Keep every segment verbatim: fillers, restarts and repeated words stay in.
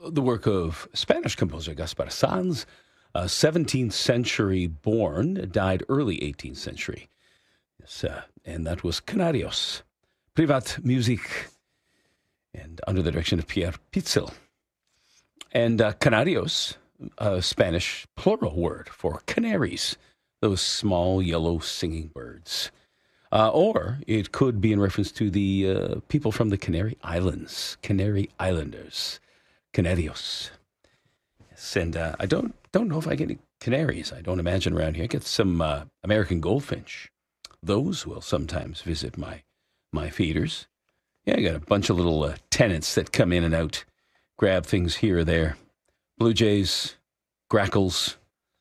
the work of Spanish composer Gaspar Sanz, uh, seventeenth century born, died early eighteenth century. Yes, uh, and that was Canarios, Privat Music, and under the direction of Pierre Pitzel. And uh, Canarios, a Spanish plural word for canaries, those small yellow singing birds. Uh, or it could be in reference to the uh, people from the Canary Islands, Canary Islanders, Canarios. Yes, and uh, I don't don't know if I get any canaries. I don't imagine around here. I get some uh, American goldfinch. Those will sometimes visit my my feeders. Yeah, I got a bunch of little uh, tenants that come in and out, grab things here or there. Blue jays, grackles,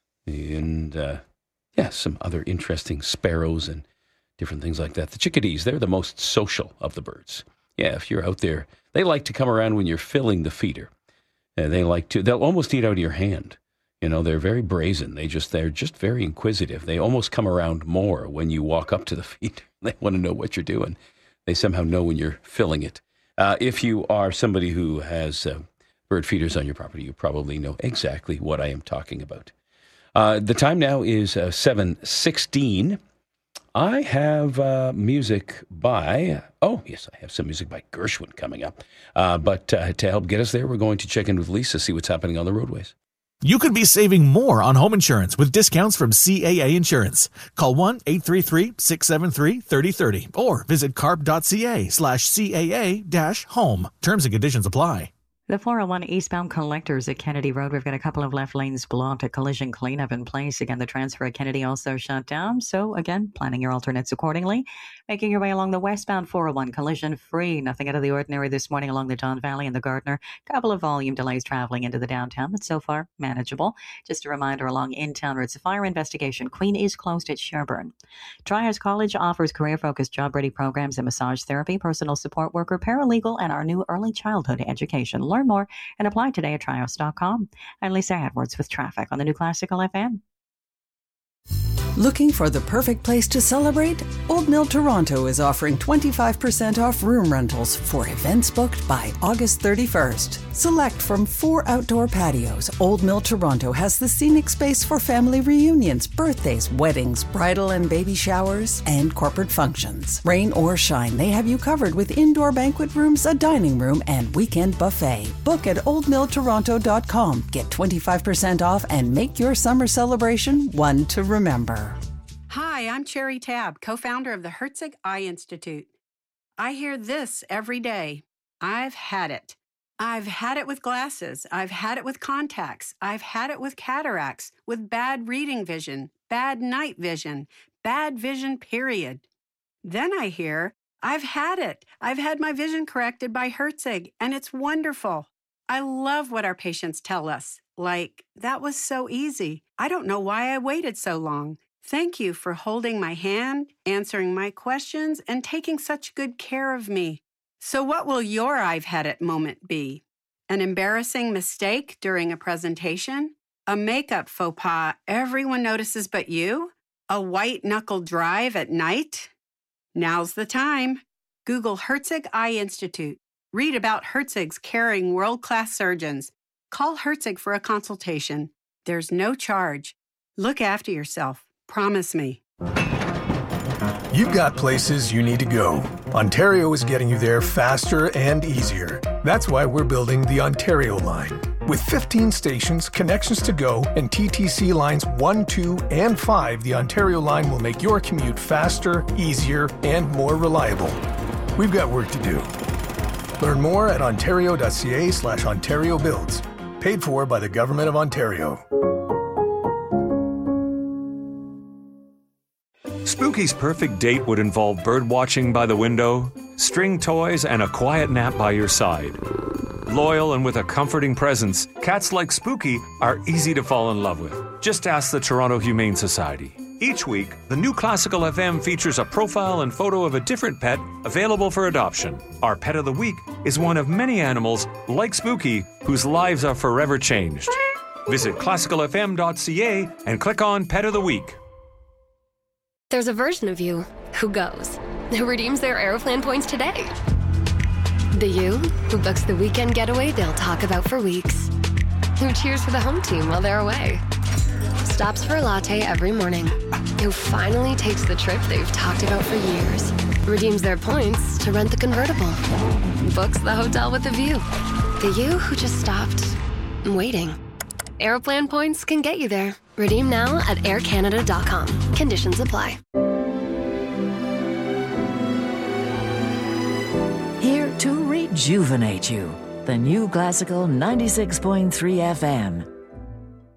and uh, yeah, some other interesting sparrows and different things like that. The chickadees, they're the most social of the birds. Yeah, if you're out there, they like to come around when you're filling the feeder. And they like to, they'll almost eat out of your hand. You know, they're very brazen. They just, they're just very inquisitive. They almost come around more when you walk up to the feeder. They want to know what you're doing. They somehow know when you're filling it. Uh, if you are somebody who has uh, bird feeders on your property, you probably know exactly what I am talking about. Uh, the time now is uh, seven sixteen. I have uh, music by, oh, yes, I have some music by Gershwin coming up. Uh, but uh, to help get us there, we're going to check in with Lisa, see what's happening on the roadways. You could be saving more on home insurance with discounts from C A A Insurance. Call one eight three three, six seven three, three oh three oh or visit carp.ca slash CAA dash home. Terms and conditions apply. The four oh one eastbound collectors at Kennedy Road. We've got a couple of left lanes blocked. A collision cleanup in place. Again, the transfer at Kennedy also shut down. So again, planning your alternates accordingly. Making your way along the westbound four oh one collision free. Nothing out of the ordinary this morning along the Don Valley and the Gardner. Couple of volume delays traveling into the downtown, but so far manageable. Just a reminder along in-town roads, a fire investigation. Queen is closed at Sherburne. Trias College offers career-focused job-ready programs in massage therapy, personal support worker, paralegal, and our new early childhood education. Learn more and apply today at trios dot com. I'm Lisa Edwards with traffic on the new Classical F M. Looking for the perfect place to celebrate? Old Mill Toronto is offering twenty-five percent off room rentals for events booked by August thirty-first. Select from four outdoor patios, Old Mill Toronto has the scenic space for family reunions, birthdays, weddings, bridal and baby showers, and corporate functions. Rain or shine, they have you covered with indoor banquet rooms, a dining room, and weekend buffet. Book at old mill toronto dot com. Get twenty-five percent off and make your summer celebration one to remember. Hi, I'm Cherry Tabb, co-founder of the Herzig Eye Institute. I hear this every day. I've had it. I've had it with glasses. I've had it with contacts. I've had it with cataracts, with bad reading vision, bad night vision, bad vision, period. Then I hear, I've had it. I've had my vision corrected by Herzig, and it's wonderful. I love what our patients tell us. Like, that was so easy. I don't know why I waited so long. Thank you for holding my hand, answering my questions, and taking such good care of me. So what will your I've had it moment be? An embarrassing mistake during a presentation? A makeup faux pas everyone notices but you? A white-knuckle drive at night? Now's the time. Google Herzig Eye Institute. Read about Herzig's caring world-class surgeons. Call Herzig for a consultation. There's no charge. Look after yourself. Promise me. You've got places you need to go. Ontario is getting you there faster and easier. That's why we're building the Ontario line. With fifteen stations, connections to go, and T T C lines one, two, and five, the Ontario line will make your commute faster, easier, and more reliable. We've got work to do. Learn more at ontario.ca slash Ontario builds. Paid for by the Government of Ontario. Spooky's perfect date would involve bird watching by the window, string toys, and a quiet nap by your side. Loyal and with a comforting presence, cats like Spooky are easy to fall in love with. Just ask the Toronto Humane Society. Each week, the new Classical F M features a profile and photo of a different pet available for adoption. Our Pet of the Week is one of many animals, like Spooky, whose lives are forever changed. Visit classical f m dot c a and click on Pet of the Week. There's a version of you who goes, who redeems their Aeroplan points today. The you who books the weekend getaway they'll talk about for weeks. Who cheers for the home team while they're away. Stops for a latte every morning. Who finally takes the trip they've talked about for years. Redeems their points to rent the convertible. Books the hotel with a view. The you who just stopped waiting. Aeroplan points can get you there. Redeem now at air canada dot com. Conditions apply. Here to rejuvenate you. The new classical ninety-six point three F M.